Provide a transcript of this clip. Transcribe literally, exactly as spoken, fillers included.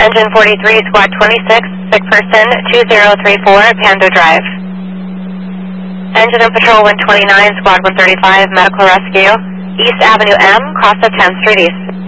Engine forty-three, Squad twenty-six, sick person two zero three four, Pando Drive. Engine and Patrol one twenty-nine, Squad one thirty-five, medical rescue, East Avenue M, cross of tenth Street East.